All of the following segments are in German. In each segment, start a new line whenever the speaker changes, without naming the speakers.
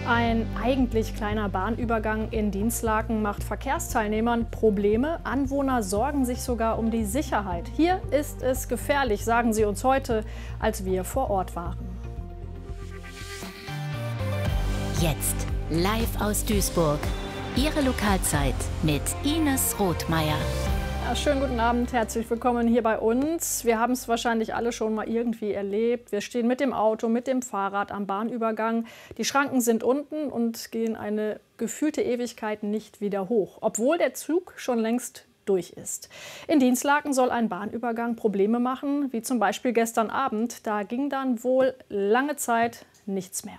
Ein eigentlich kleiner Bahnübergang in Dinslaken macht Verkehrsteilnehmern Probleme. Anwohner sorgen sich sogar um die Sicherheit. Hier ist es gefährlich, sagen sie uns heute, als wir vor Ort waren.
Jetzt live aus Duisburg. Ihre Lokalzeit mit Ines Rothmeier.
Ja, schönen guten Abend, herzlich willkommen hier bei uns. Wir haben es wahrscheinlich alle schon mal irgendwie erlebt. Wir stehen mit dem Auto, mit dem Fahrrad am Bahnübergang. Die Schranken sind unten und gehen eine gefühlte Ewigkeit nicht wieder hoch, obwohl der Zug schon längst durch ist. In Dinslaken soll ein Bahnübergang Probleme machen, wie zum Beispiel gestern Abend. Da ging dann wohl lange Zeit nichts mehr.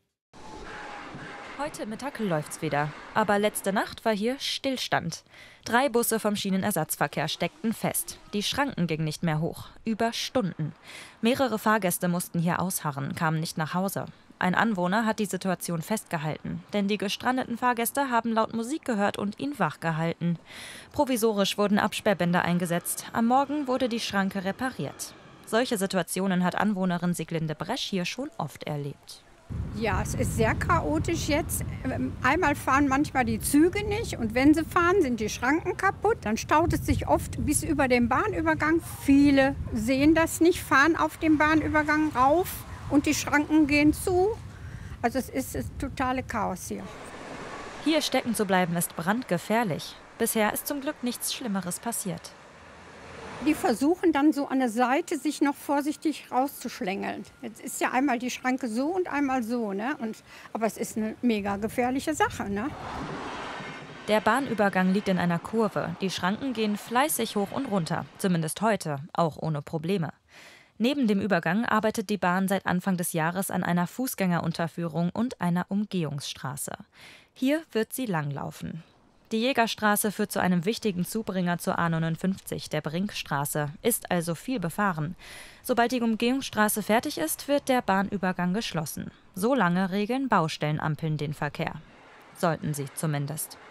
Heute Mittag läuft's wieder. Aber letzte Nacht war hier Stillstand. 3 Busse vom Schienenersatzverkehr steckten fest. Die Schranken gingen nicht mehr hoch. Über Stunden. Mehrere Fahrgäste mussten hier ausharren, kamen nicht nach Hause. Ein Anwohner hat die Situation festgehalten. Denn die gestrandeten Fahrgäste haben laut Musik gehört und ihn wachgehalten. Provisorisch wurden Absperrbänder eingesetzt. Am Morgen wurde die Schranke repariert. Solche Situationen hat Anwohnerin Sieglinde Bresch hier schon oft erlebt.
Ja, es ist sehr chaotisch jetzt. Einmal fahren manchmal die Züge nicht und wenn sie fahren, sind die Schranken kaputt. Dann staut es sich oft bis über den Bahnübergang. Viele sehen das nicht, fahren auf dem Bahnübergang rauf und die Schranken gehen zu. Also es ist das totale Chaos hier.
Hier stecken zu bleiben ist brandgefährlich. Bisher ist zum Glück nichts Schlimmeres passiert.
Die versuchen dann so an der Seite sich noch vorsichtig rauszuschlängeln. Jetzt ist ja einmal die Schranke so und einmal so, ne? Aber es ist eine mega gefährliche Sache, ne?
Der Bahnübergang liegt in einer Kurve. Die Schranken gehen fleißig hoch und runter, zumindest heute, auch ohne Probleme. Neben dem Übergang arbeitet die Bahn seit Anfang des Jahres an einer Fußgängerunterführung und einer Umgehungsstraße. Hier wird sie langlaufen. Die Jägerstraße führt zu einem wichtigen Zubringer zur A59, der Brinkstraße, ist also viel befahren. Sobald die Umgehungsstraße fertig ist, wird der Bahnübergang geschlossen. So lange regeln Baustellenampeln den Verkehr. Sollten sie zumindest.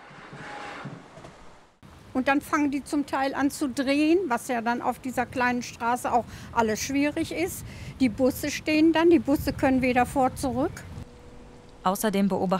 Und dann fangen die zum Teil an zu drehen, was ja dann auf dieser kleinen Straße auch alles schwierig ist. Die Busse stehen dann, die Busse können weder vor, zurück.
Außerdem beobachten